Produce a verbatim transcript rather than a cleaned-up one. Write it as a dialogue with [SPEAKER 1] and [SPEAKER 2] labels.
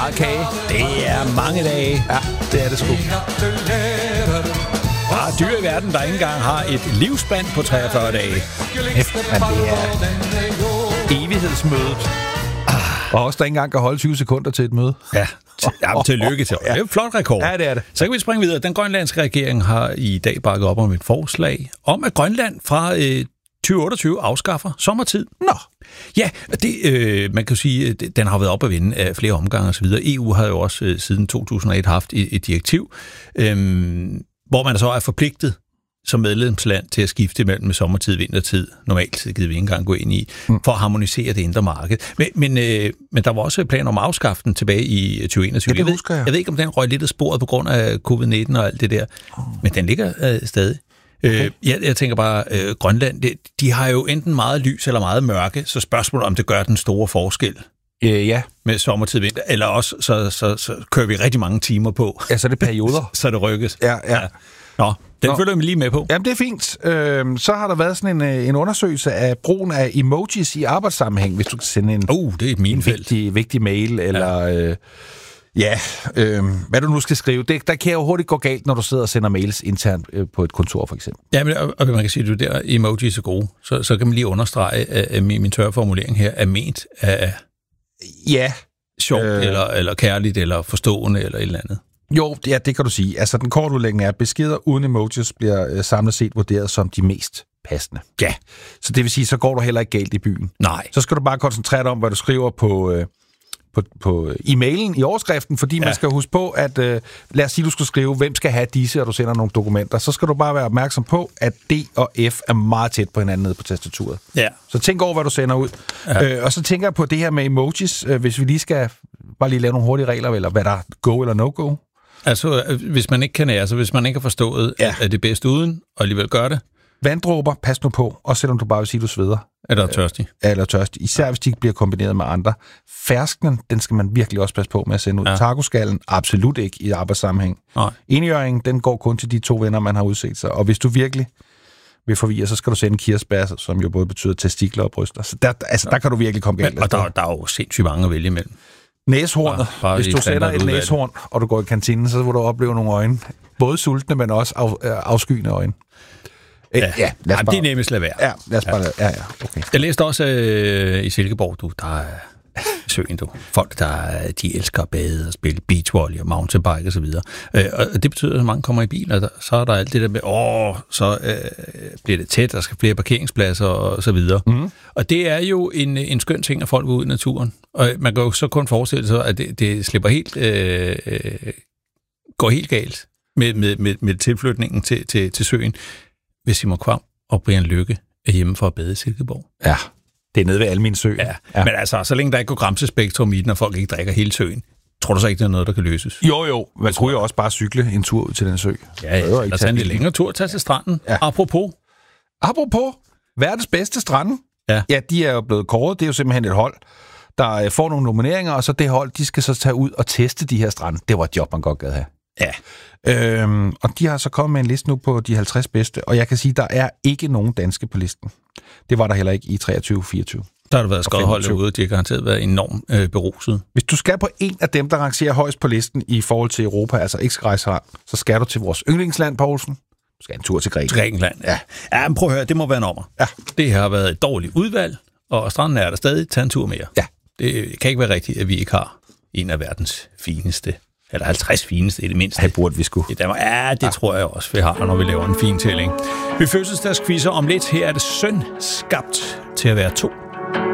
[SPEAKER 1] Okay, det er mange dage.
[SPEAKER 2] Ja, det er det sgu.
[SPEAKER 1] Der er dyr i verden, der ikke engang har et livsspand på treogfyrre dage.
[SPEAKER 2] Hæft, men det er evighedsmødet. Ah. Og også der ikke engang kan holde tyve sekunder til et møde.
[SPEAKER 1] Ja, til, ja tillykke til. Det er en flot rekord.
[SPEAKER 2] Ja, det er det.
[SPEAKER 1] Så kan vi springe videre. Den grønlandske regering har i dag bakket op om et forslag om, at Grønland fra øh, tyve otteogtyve afskaffer sommertid.
[SPEAKER 2] Nå.
[SPEAKER 1] Ja, det, øh, man kan sige, den har været op at vinde af flere omgange osv. E U har jo også øh, siden to tusind og et haft et, et direktiv, øh, hvor man så er forpligtet som medlemsland til at skifte mellem sommertid og vintertid. Normalt gider vi ikke engang gå ind i, for at harmonisere det indre marked. Men, men, øh, men der var også planer om at afskaffe den tilbage i tyve enogtyve.
[SPEAKER 2] Ja, det husker jeg.
[SPEAKER 1] Jeg ved, jeg ved ikke, om den røg lidt af sporet på grund af covid nitten og alt det der, men den ligger øh, stadig. Okay. Øh, jeg, jeg tænker bare, øh, Grønland, det, de har jo enten meget lys eller meget mørke, så spørgsmålet om det gør den store forskel.
[SPEAKER 2] Øh, ja.
[SPEAKER 1] Med sommertid og vinter, eller også så, så, så kører vi rigtig mange timer på.
[SPEAKER 2] Ja, så er det perioder.
[SPEAKER 1] så er det rykkes.
[SPEAKER 2] Ja, ja. ja.
[SPEAKER 1] Nå, den
[SPEAKER 2] Nå.
[SPEAKER 1] følger vi lige med på.
[SPEAKER 2] Jamen, det er fint. Øhm, så har der været sådan en, en undersøgelse af brugen af emojis i arbejdssammenhæng, hvis du kan sende en,
[SPEAKER 1] uh, det er et minefelt.
[SPEAKER 2] vigtig, vigtig mail, eller... Ja. Øh, Ja, øh, hvad du nu skal skrive, det, der kan jo hurtigt gå galt, når du sidder og sender mails internt øh, på et kontor, for eksempel.
[SPEAKER 1] Ja, men, og, og man kan sige, at du der emojis er gode, så, så kan man lige understrege, at min, min tørre formulering her er ment af
[SPEAKER 2] ja.
[SPEAKER 1] sjovt, øh, eller, eller kærligt, eller forstående, eller et eller andet.
[SPEAKER 2] Jo, ja, det kan du sige. Altså, den korte udlægning er, at beskeder uden emojis bliver øh, samlet set vurderet som de mest passende.
[SPEAKER 1] Ja.
[SPEAKER 2] Så det vil sige, så går du heller ikke galt i byen.
[SPEAKER 1] Nej.
[SPEAKER 2] Så skal du bare koncentrere dig om, hvad du skriver på... Øh, På, på e-mailen i overskriften, fordi ja. man skal huske på, at øh, lad os sige, du skal skrive, hvem skal have disse, og du sender nogle dokumenter, så skal du bare være opmærksom på, at D og F er meget tæt på hinanden nede på tastaturet.
[SPEAKER 1] Ja.
[SPEAKER 2] Så tænk over, hvad du sender ud. Ja. Øh, og så tænker jeg på det her med emojis, øh, hvis vi lige skal bare lige lave nogle hurtige regler, eller hvad der er go eller no-go.
[SPEAKER 1] Altså, hvis man ikke kan nære, altså hvis man ikke har forstået, ja. at det er bedst uden, og alligevel gør det.
[SPEAKER 2] Vanddråber, pas nu på, også selvom du bare vil sige, du sveder.
[SPEAKER 1] Eller tørstig.
[SPEAKER 2] Øh, eller tørstig. Især hvis de ikke bliver kombineret med andre. Fersknen, den skal man virkelig også passe på med at sende ud. Ja. Tacoskallen, absolut ikke i arbejdssammenhæng. Enhjørringen, den går kun til de to venner, man har udset sig. Og hvis du virkelig vil forvirre, så skal du sende kirsebær, som jo både betyder testikler og bryster. Så der, altså, der kan du virkelig komme galt.
[SPEAKER 1] Men, og der, der er jo sindssygt mange at vælge imellem.
[SPEAKER 2] Næshornet. Ja, hvis du sender et næshorn, og du går i kantinen, så vil du opleve nogle øjne. Både sultne, men også af, afskyende øjne.
[SPEAKER 1] Ja, ja lad os bare... det er nemmest lade være.
[SPEAKER 2] Ja, lad os bare ja. lade... ja, ja, okay.
[SPEAKER 1] Jeg læste også øh, i Silkeborg, du, der er søen, du. Folk, der de elsker at bade og spille beachvolley og mountainbike og så videre. Øh, og det betyder, at mange kommer i bil, og der, så er der alt det der med, åh, så øh, bliver det tæt, der skal flere parkeringspladser og så videre. Mm. Og det er jo en, en skøn ting, at folk går ud i naturen. Og man kan jo så kun forestille sig, at det, det slipper helt, øh, går helt galt med, med, med, med tilflytningen til, til, til søen, hvis Simon Kvam og Brian Lykke er hjemme for at bade i Silkeborg.
[SPEAKER 2] Ja, det er nede ved Almin Sø.
[SPEAKER 1] Ja. Ja. Men altså, så længe der ikke går gramsespektrum i den, og folk ikke drikker hele søen, tror du så ikke, det er noget, der kan løses?
[SPEAKER 2] Jo, jo. Man kunne jo også bare cykle en tur ud til den sø.
[SPEAKER 1] Ja, ja. Eller tage en lidt længere tur, tage til stranden. Ja. Apropos.
[SPEAKER 2] Apropos. Verdens bedste strande. Ja. Ja, de er jo blevet kåret. Det er jo simpelthen et hold, der får nogle nomineringer, og så det hold, de skal så tage ud og teste de her strande. Det var et job, man godt gad have.
[SPEAKER 1] Ja.
[SPEAKER 2] Øhm, og de har så kommet med en liste nu på de halvtreds bedste, og jeg kan sige, der er ikke nogen danske på listen. Det var der heller ikke i treogtyve fireogtyve.
[SPEAKER 1] Der har der været skrevet hold derude, de har garanteret været enormt øh, beruset.
[SPEAKER 2] Hvis du skal på en af dem, der rangerer højst på listen i forhold til Europa, altså ikke skal rejse her, så skal du til vores yndlingsland, Poulsen. Du skal en tur til Grækenland.
[SPEAKER 1] Grækenland, ja. Ja, men prøv at høre, det må være en ommer. Ja. Det har været et dårligt udvalg, og stranden er der stadig. Tag en tur mere.
[SPEAKER 2] Ja.
[SPEAKER 1] Det kan ikke være rigtigt, at vi ikke har en af verdens fineste, eller halvtreds fineste i det mindste.
[SPEAKER 2] Det burde vi sgu.
[SPEAKER 1] I Danmark. Ja, det ja. tror jeg også, vi har, når vi laver en fin tælling. Vi fødselsdagsquizzer om lidt. Her er det søn skabt til at være to.